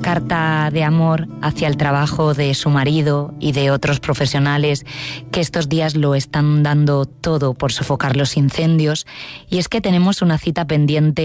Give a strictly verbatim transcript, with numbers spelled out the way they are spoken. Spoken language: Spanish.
carta de amor hacia el trabajo de su marido y de otros profesionales que estos días lo están dando todo por sofocar los incendios. Y es que tenemos una cita pendiente